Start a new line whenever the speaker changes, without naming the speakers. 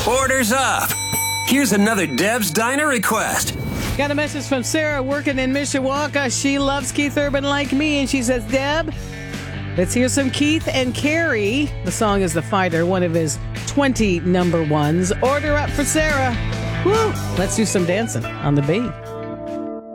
Orders up. Here's another Deb's Diner request.
Got a message from Sarah working in Mishawaka. She loves Keith Urban like me, and she says, Deb, let's hear some Keith and Carrie. The song is The Fighter, one of his 20 number ones. Order up for Sarah. Woo! Let's do some dancing on the beat.